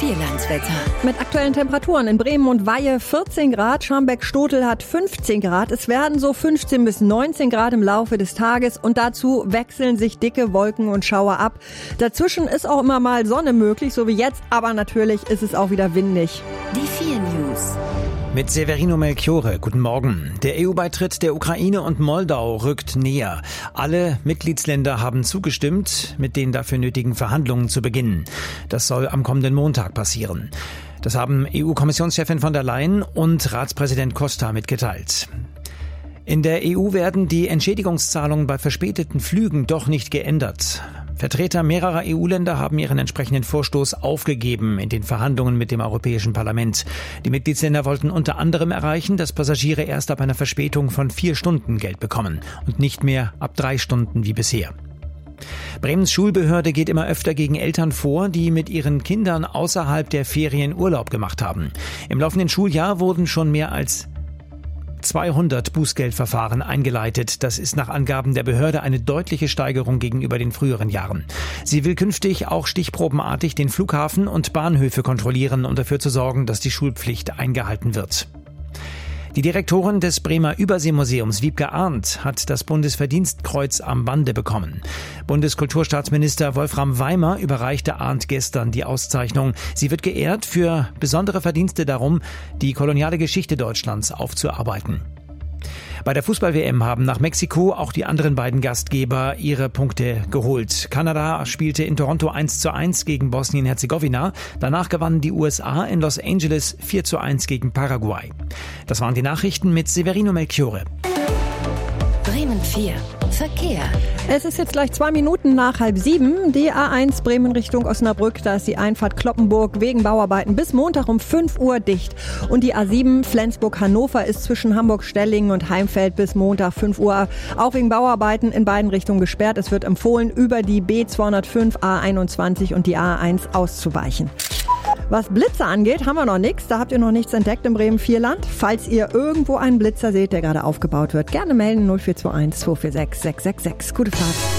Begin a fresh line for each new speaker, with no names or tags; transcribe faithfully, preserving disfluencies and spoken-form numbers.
Vierlandswetter.
Mit aktuellen Temperaturen in Bremen und Weihe vierzehn Grad, Scharmbeck-Stotel hat fünfzehn Grad. Es werden so fünfzehn bis neunzehn Grad im Laufe des Tages und dazu wechseln sich dicke Wolken und Schauer ab. Dazwischen ist auch immer mal Sonne möglich, so wie jetzt, aber natürlich ist es auch wieder windig.
Die vier News.
Mit Severino Melchiorre, guten Morgen. Der E U-Beitritt der Ukraine und Moldau rückt näher. Alle Mitgliedsländer haben zugestimmt, mit den dafür nötigen Verhandlungen zu beginnen. Das soll am kommenden Montag passieren. Das haben E U-Kommissionschefin von der Leyen und Ratspräsident Costa mitgeteilt. In der E U werden die Entschädigungszahlungen bei verspäteten Flügen doch nicht geändert. Vertreter mehrerer E U-Länder haben ihren entsprechenden Vorstoß aufgegeben in den Verhandlungen mit dem Europäischen Parlament. Die Mitgliedsländer wollten unter anderem erreichen, dass Passagiere erst ab einer Verspätung von vier Stunden Geld bekommen und nicht mehr ab drei Stunden wie bisher. Bremens Schulbehörde geht immer öfter gegen Eltern vor, die mit ihren Kindern außerhalb der Ferien Urlaub gemacht haben. Im laufenden Schuljahr wurden schon mehr als zweihundert Bußgeldverfahren eingeleitet. Das ist nach Angaben der Behörde eine deutliche Steigerung gegenüber den früheren Jahren. Sie will künftig auch stichprobenartig den Flughafen und Bahnhöfe kontrollieren, um dafür zu sorgen, dass die Schulpflicht eingehalten wird. Die Direktorin des Bremer Überseemuseums, Wiebke Arndt, hat das Bundesverdienstkreuz am Bande bekommen. Bundeskulturstaatsminister Wolfram Weimer überreichte Arndt gestern die Auszeichnung. Sie wird geehrt für besondere Verdienste darum, die koloniale Geschichte Deutschlands aufzuarbeiten. Bei der Fußball-W M haben nach Mexiko auch die anderen beiden Gastgeber ihre Punkte geholt. Kanada spielte in Toronto eins zu eins gegen Bosnien-Herzegowina. Danach gewannen die U S A in Los Angeles vier zu eins gegen Paraguay. Das waren die Nachrichten mit Severino Melchiorre.
Bremen vier. Verkehr.
Es ist jetzt gleich zwei Minuten nach halb sieben. Die A eins Bremen Richtung Osnabrück, da ist die Einfahrt Kloppenburg wegen Bauarbeiten bis Montag um fünf Uhr dicht. Und die A sieben Flensburg-Hannover ist zwischen Hamburg-Stellingen und Heimfeld bis Montag fünf Uhr auch wegen Bauarbeiten in beiden Richtungen gesperrt. Es wird empfohlen, über die B zweihundertfünf, A einundzwanzig und die A eins auszuweichen. Was Blitze angeht, haben wir noch nichts. Da habt ihr noch nichts entdeckt im Bremen-Vierland. Falls ihr irgendwo einen Blitzer seht, der gerade aufgebaut wird, gerne melden null vier zwei eins zwei vier sechs sechs sechs sechs. Gute Fahrt.